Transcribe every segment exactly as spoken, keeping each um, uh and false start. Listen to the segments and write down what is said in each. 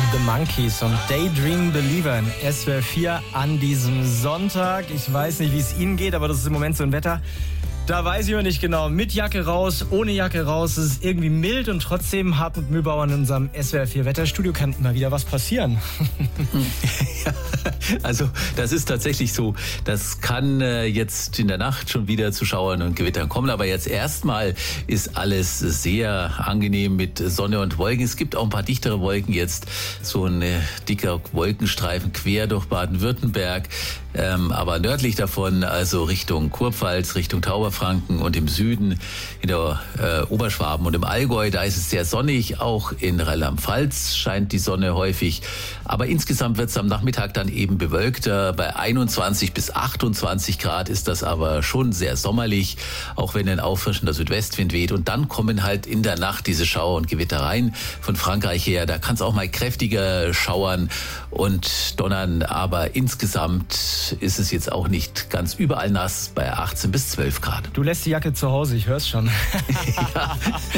The Monkees und Daydream Believer in S W R vier an diesem Sonntag. Ich weiß nicht, wie es Ihnen geht, aber das ist im Moment so ein Wetter. Da weiß ich noch nicht genau. Mit Jacke raus, ohne Jacke raus. Es ist irgendwie mild und trotzdem Hartmut Mühlbauer in unserem S W R vier Wetterstudio kann immer wieder was passieren. Ja, also das ist tatsächlich so. Das kann äh, jetzt in der Nacht schon wieder zu Schauern und Gewittern kommen. Aber jetzt erstmal ist alles sehr angenehm mit Sonne und Wolken. Es gibt auch ein paar dichtere Wolken jetzt. So ein äh, dicker Wolkenstreifen quer durch Baden-Württemberg. Ähm, aber nördlich davon, also Richtung Kurpfalz, Richtung Tauberfranken und im Süden in der äh, Oberschwaben und im Allgäu, da ist es sehr sonnig. Auch in Rheinland-Pfalz scheint die Sonne häufig. Aber insgesamt wird es am Nachmittag dann eben bewölkter. Bei einundzwanzig bis achtundzwanzig Grad ist das aber schon sehr sommerlich, auch wenn ein auffrischender Südwestwind weht. Und dann kommen halt in der Nacht diese Schauer und Gewitter rein von Frankreich her. Da kann es auch mal kräftiger schauern und donnern. Aber insgesamt ist es jetzt auch nicht ganz überall nass bei achtzehn bis zwölf Grad. Du lässt die Jacke zu Hause, ich hör's schon. Ja.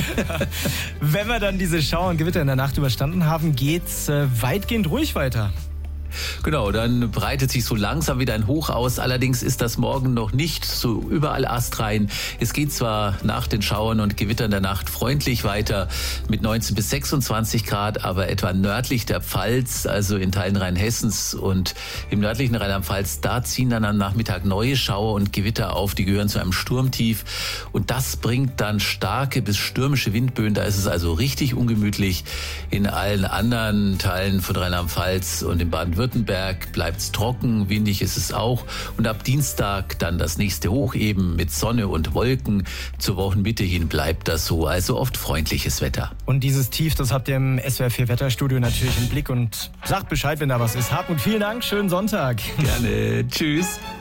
Wenn wir dann diese Schauer und Gewitter in der Nacht überstanden haben, geht's äh, weitgehend ruhig weiter. Genau, dann breitet sich so langsam wieder ein Hoch aus. Allerdings ist das morgen noch nicht so überall astrein. Es geht zwar nach den Schauern und Gewittern der Nacht freundlich weiter mit neunzehn bis sechsundzwanzig Grad, aber etwa nördlich der Pfalz, also in Teilen Rheinhessens und im nördlichen Rheinland-Pfalz, da ziehen dann am Nachmittag neue Schauer und Gewitter auf. Die gehören zu einem Sturmtief und das bringt dann starke bis stürmische Windböen. Da ist es also richtig ungemütlich. In allen anderen Teilen von Rheinland-Pfalz und in Baden-Württemberg Württemberg bleibt es trocken, windig ist es auch. Und ab Dienstag dann das nächste Hoch eben mit Sonne und Wolken. Zur Wochenmitte hin bleibt das so, also oft freundliches Wetter. Und dieses Tief, das habt ihr im S W R vier Wetterstudio natürlich im Blick und sagt Bescheid, wenn da was ist. Hartmut, vielen Dank, schönen Sonntag. Gerne, tschüss.